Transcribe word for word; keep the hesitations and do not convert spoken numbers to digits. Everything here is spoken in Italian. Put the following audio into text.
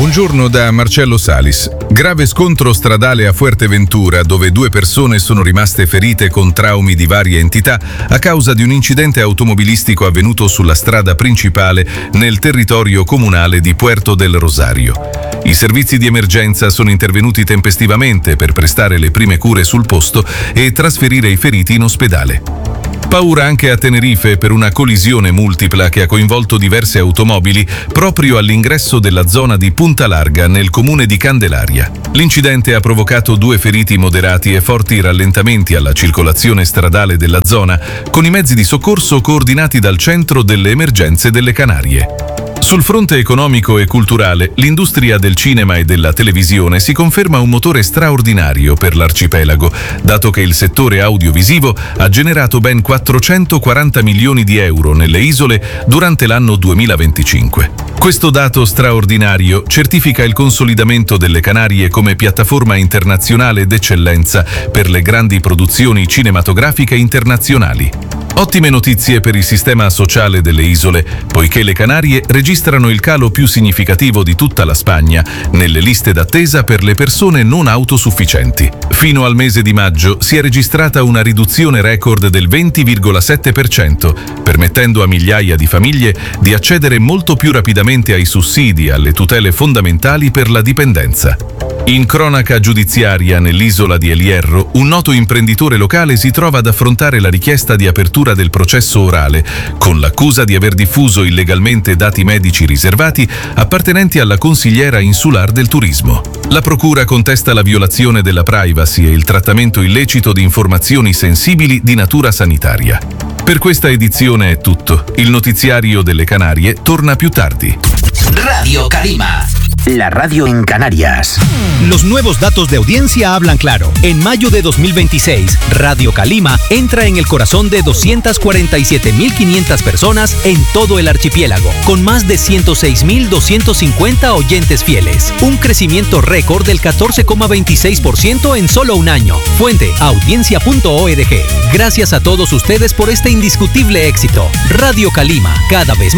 Buongiorno da Marcello Salis. Grave scontro stradale a Fuerteventura, dove due persone sono rimaste ferite con traumi di varie entità a causa di un incidente automobilistico avvenuto sulla strada principale nel territorio comunale di Puerto del Rosario. I servizi di emergenza sono intervenuti tempestivamente per prestare le prime cure sul posto e trasferire i feriti in ospedale. Paura anche a Tenerife per una collisione multipla che ha coinvolto diverse automobili proprio all'ingresso della zona di Punta Larga nel comune di Candelaria. L'incidente ha provocato due feriti moderati e forti rallentamenti alla circolazione stradale della zona, con i mezzi di soccorso coordinati dal Centro delle Emergenze delle Canarie. Sul fronte economico e culturale, l'industria del cinema e della televisione si conferma un motore straordinario per l'arcipelago, dato che il settore audiovisivo ha generato ben quattrocentoquaranta milioni di euro nelle isole durante l'anno duemilaventicinque. Questo dato straordinario certifica il consolidamento delle Canarie come piattaforma internazionale d'eccellenza per le grandi produzioni cinematografiche internazionali. Ottime notizie per il sistema sociale delle isole, poiché le Canarie registrano il calo più significativo di tutta la Spagna nelle liste d'attesa per le persone non autosufficienti. Fino al mese di maggio si è registrata una riduzione record del venti virgola sette per cento, permettendo a migliaia di famiglie di accedere molto più rapidamente ai sussidi e alle tutele fondamentali per la dipendenza. In cronaca giudiziaria nell'isola di El Hierro, un noto imprenditore locale si trova ad affrontare la richiesta di apertura del processo orale, con l'accusa di aver diffuso illegalmente dati medici riservati appartenenti alla consigliera insular del turismo. La procura contesta la violazione della privacy e il trattamento illecito di informazioni sensibili di natura sanitaria. Per questa edizione è tutto. Il notiziario delle Canarie torna più tardi. Radio Calima, la radio en Canarias. Los nuevos datos de audiencia hablan claro. En mayo de dos mil veintiséis, Radio Calima entra en el corazón de doscientas cuarenta y siete mil quinientas personas en todo el archipiélago, con más de ciento seis mil doscientos cincuenta oyentes fieles. Un crecimiento récord del catorce coma veintiséis por ciento en solo un año. Fuente, audiencia punto org. Gracias a todos ustedes por este indiscutible éxito. Radio Calima, cada vez más